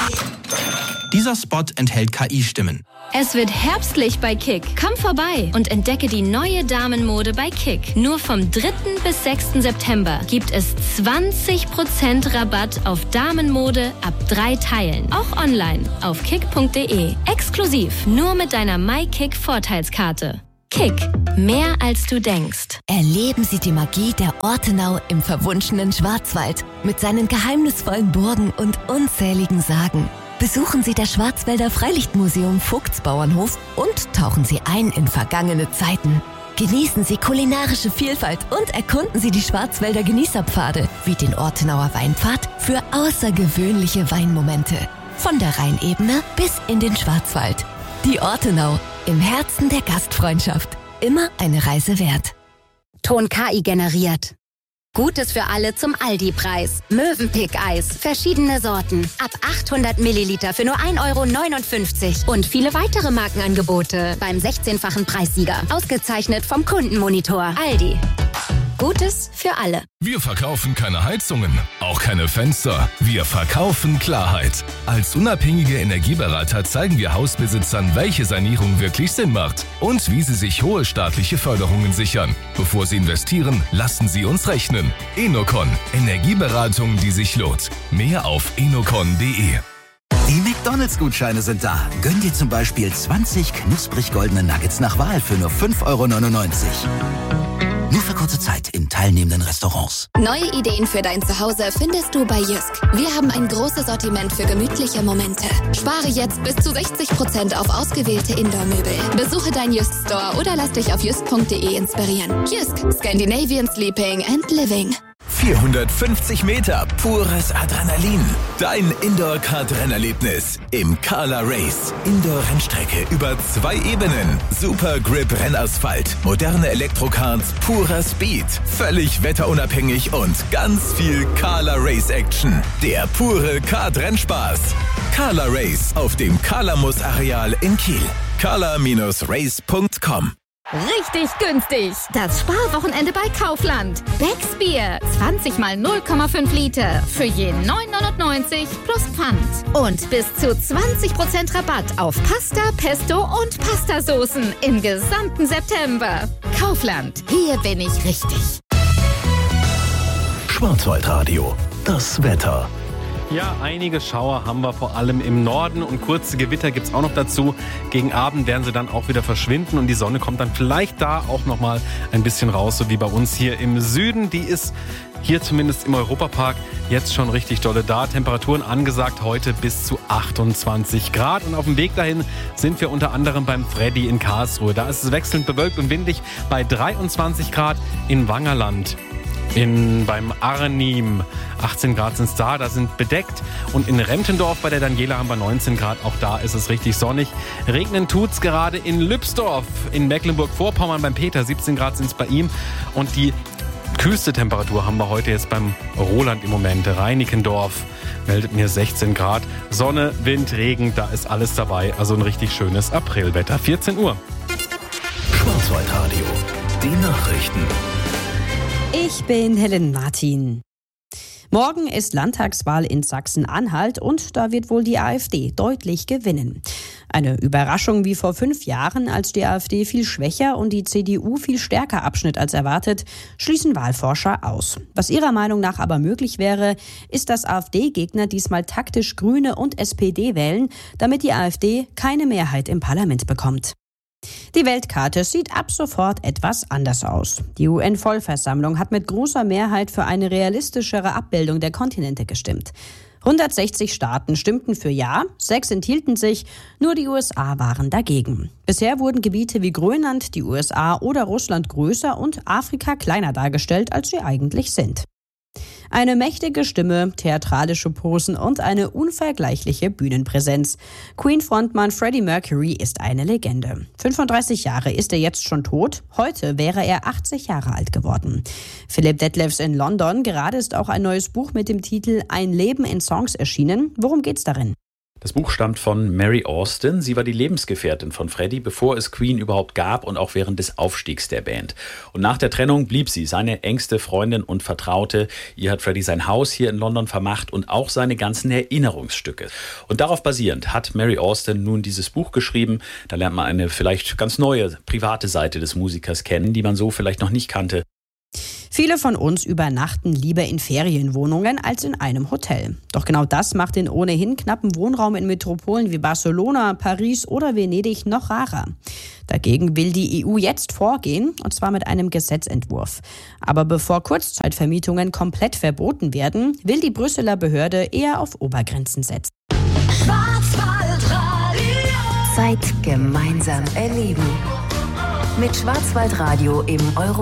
Dieser Spot enthält KI-Stimmen. Es wird herbstlich bei Kick. Komm vorbei und entdecke die neue Damenmode bei Kick. Nur vom 3. bis 6. September gibt es 20% Rabatt auf Damenmode ab 3 Teilen. Auch online auf kick.de. Exklusiv nur mit deiner MyKick-Vorteilskarte. Kick. Mehr als du denkst. Erleben Sie die Magie der Ortenau im verwunschenen Schwarzwald mit seinen geheimnisvollen Burgen und unzähligen Sagen. Besuchen Sie das Schwarzwälder Freilichtmuseum Vogtsbauernhof und tauchen Sie ein in vergangene Zeiten. Genießen Sie kulinarische Vielfalt und erkunden Sie die Schwarzwälder Genießerpfade wie den Ortenauer Weinpfad für außergewöhnliche Weinmomente. Von der Rheinebene bis in den Schwarzwald. Die Ortenau, im Herzen der Gastfreundschaft. Immer eine Reise wert. Ton KI generiert. Gutes für alle zum Aldi-Preis. Mövenpick-Eis. Verschiedene Sorten. Ab 800 Milliliter für nur 1,59 € Und viele weitere Markenangebote beim 16-fachen Preissieger. Ausgezeichnet vom Kundenmonitor. Aldi. Gutes für alle. Wir verkaufen keine Heizungen, auch keine Fenster. Wir verkaufen Klarheit. Als unabhängige Energieberater zeigen wir Hausbesitzern, welche Sanierung wirklich Sinn macht und wie sie sich hohe staatliche Förderungen sichern. Bevor sie investieren, lassen sie uns rechnen. Enocon. Energieberatung, die sich lohnt. Mehr auf enocon.de. Die McDonalds-Gutscheine sind da. Gönn dir zum Beispiel 20 knusprig goldene Nuggets nach Wahl für nur 5,99 €. Nur für kurze Zeit in teilnehmenden Restaurants. Neue Ideen für dein Zuhause findest du bei Jysk. Wir haben ein großes Sortiment für gemütliche Momente. Spare jetzt bis zu 60% auf ausgewählte Indoor-Möbel. Besuche deinen Jysk Store oder lass dich auf jysk.de inspirieren. Jysk, Scandinavian Sleeping and Living. 450 Meter pures Adrenalin. Dein Indoor-Kart-Rennerlebnis im Kala Race. Indoor-Rennstrecke über 2 Ebenen. Super Grip-Rennasphalt. Moderne Elektrokarts, purer Speed. Völlig wetterunabhängig und ganz viel Kala Race-Action. Der pure Kart-Rennspaß. Kala Race auf dem Kalamus-Areal in Kiel. kala-race.com. Richtig günstig. Das Sparwochenende bei Kaufland. Becks Bier. 20 mal 0,5 Liter. Für je 9,99 € plus Pfand. Und bis zu 20% Rabatt auf Pasta, Pesto und Pastasoßen im gesamten September. Kaufland. Hier bin ich richtig. Schwarzwaldradio. Das Wetter. Ja, einige Schauer haben wir vor allem im Norden und kurze Gewitter gibt es auch noch dazu. Gegen Abend werden sie dann auch wieder verschwinden und die Sonne kommt dann vielleicht da auch noch mal ein bisschen raus, so wie bei uns hier im Süden. Die ist hier zumindest im Europapark jetzt schon richtig dolle da. Temperaturen angesagt heute bis zu 28 Grad. Und auf dem Weg dahin sind wir unter anderem beim Freddy in Karlsruhe. Da ist es wechselnd bewölkt und windig bei 23 Grad in Wangerland. Beim Arnim 18 Grad sind es da sind bedeckt. Und in Rentendorf bei der Daniela haben wir 19 Grad, auch da ist es richtig sonnig. Regnen tut's gerade in Lübsdorf, in Mecklenburg-Vorpommern beim Peter, 17 Grad sind es bei ihm. Und die kühlste Temperatur haben wir heute jetzt beim Roland im Moment. Reinickendorf meldet mir 16 Grad. Sonne, Wind, Regen, da ist alles dabei. Also ein richtig schönes Aprilwetter. 14 Uhr. Schwarzwaldradio. Die Nachrichten. Ich bin Helen Martin. Morgen ist Landtagswahl in Sachsen-Anhalt und da wird wohl die AfD deutlich gewinnen. Eine Überraschung wie vor 5 Jahren, als die AfD viel schwächer und die CDU viel stärker abschnitt als erwartet, schließen Wahlforscher aus. Was ihrer Meinung nach aber möglich wäre, ist, dass AfD-Gegner diesmal taktisch Grüne und SPD wählen, damit die AfD keine Mehrheit im Parlament bekommt. Die Weltkarte sieht ab sofort etwas anders aus. Die UN-Vollversammlung hat mit großer Mehrheit für eine realistischere Abbildung der Kontinente gestimmt. 160 Staaten stimmten für Ja, 6 enthielten sich, nur die USA waren dagegen. Bisher wurden Gebiete wie Grönland, die USA oder Russland größer und Afrika kleiner dargestellt, als sie eigentlich sind. Eine mächtige Stimme, theatralische Posen und eine unvergleichliche Bühnenpräsenz. Queen-Frontmann Freddie Mercury ist eine Legende. 35 Jahre ist er jetzt schon tot. Heute wäre er 80 Jahre alt geworden. Philipp Detlefs in London. Gerade ist auch ein neues Buch mit dem Titel Ein Leben in Songs erschienen. Worum geht's darin? Das Buch stammt von Mary Austin. Sie war die Lebensgefährtin von Freddie, bevor es Queen überhaupt gab und auch während des Aufstiegs der Band. Und nach der Trennung blieb sie seine engste Freundin und Vertraute. Ihr hat Freddie sein Haus hier in London vermacht und auch seine ganzen Erinnerungsstücke. Und darauf basierend hat Mary Austin nun dieses Buch geschrieben. Da lernt man eine vielleicht ganz neue, private Seite des Musikers kennen, die man so vielleicht noch nicht kannte. Viele von uns übernachten lieber in Ferienwohnungen als in einem Hotel. Doch genau das macht den ohnehin knappen Wohnraum in Metropolen wie Barcelona, Paris oder Venedig noch rarer. Dagegen will die EU jetzt vorgehen, und zwar mit einem Gesetzentwurf. Aber bevor Kurzzeitvermietungen komplett verboten werden, will die Brüsseler Behörde eher auf Obergrenzen setzen. Zeit gemeinsam erleben. Mit Schwarzwaldradio im Euro